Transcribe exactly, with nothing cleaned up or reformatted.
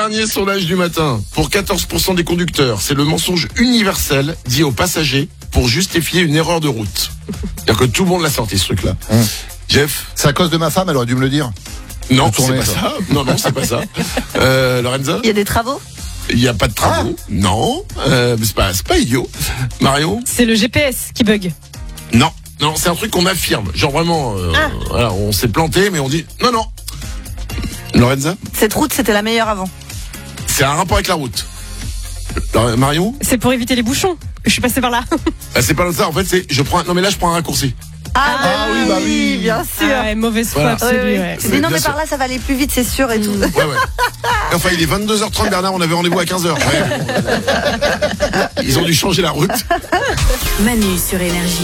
Dernier sondage du matin. Pour quatorze pour cent des conducteurs, c'est le mensonge universel dit aux passagers pour justifier une erreur de route. C'est-à-dire que tout le monde l'a sorti, ce truc-là. Hum. Jeff? C'est à cause de ma femme, elle aurait dû me le dire. Non, De tourner, c'est pas ça. ça. Non, non, c'est pas ça. Euh, Lorenza? Il y a des travaux? Il n'y a pas de travaux. Non. Euh, mais c'est pas, c'est pas idiot. Marion? C'est le G P S qui bug. Non. Non, c'est un truc qu'on affirme. Genre vraiment, euh, Ah. voilà, on s'est planté, mais on dit non, non. Lorenza? Cette route, c'était la meilleure avant. C'est un rapport avec la route. Lore- Marion? C'est pour éviter les bouchons. Je suis passé par là. Bah, c'est pas ça. En fait, c'est je prends. Non, mais là, je prends un raccourci. Ah, Ah oui, bah oui. bien sûr. Ah ouais, mauvaise foi Voilà. absolue. Oui, oui. Ouais. Tu dis non, Bien mais sûr. par là, ça va aller plus vite, c'est sûr, et tout. Ouais, ouais. Enfin, il est vingt-deux heures trente, Bernard. On avait rendez-vous à quinze heures. Ouais, bon. Ils ont dû changer la route. Manu sur Énergie.